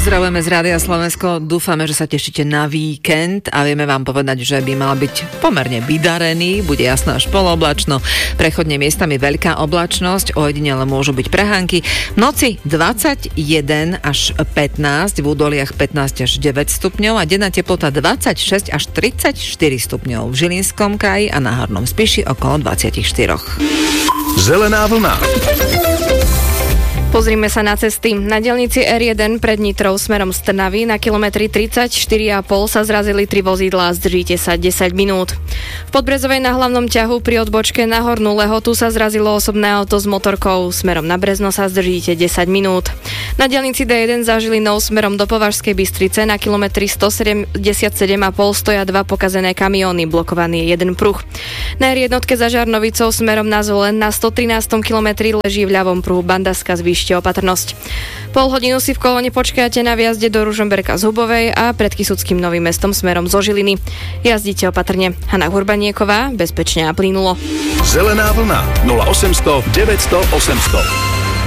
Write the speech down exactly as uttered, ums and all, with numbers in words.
Pozdravujeme z Rádia Slovensko, dúfame, že sa tešíte na víkend a vieme vám povedať, že by mal byť pomerne vydarený, bude jasno až poloblačno, prechodne miestami veľká oblačnosť, ojedinele môžu byť prehánky. V noci dvadsaťjeden až pätnásť, v údoliach pätnásť až deväť stupňov a denná teplota dvadsaťšesť až tridsaťštyri stupňov. V Žilinskom kraji a na Hornom Spiši okolo dvadsaťštyri. Zelená vlna. Pozrime sa na cesty. Na diaľnici er jeden pred Nitrou smerom z Trnavy na kilometri tridsaťštyri a pol sa zrazili tri vozidlá, zdržíte sa desať minút. V Podbrezovej na hlavnom ťahu pri odbočke na Hornú Lehotu sa zrazilo osobné auto s motorkou. Smerom na Brezno sa zdržíte desať minút. Na diaľnici dé jeden za Žilinou smerom do Považskej Bystrice na kilometri stosedemdesiatsedem a pol stoja dva pokazené kamióny, blokovaný je jeden pruh. Na er jednotke za Žarnovicou smerom na Zvolen na stotrinástom kilometri leží v ľavom pruhu Bandaska, zvýšte opatrnosť. Pol hodinu si v kolóne počkáte na výjazde do Ružomberka z Hubovej a pred Kysuckým Novým Mestom smerom zo Žiliny. Jazdite opatrne. Hana Hurbanieková, bezpečne a plynulo. Zelená vlna nula osemsto deväťsto osemsto.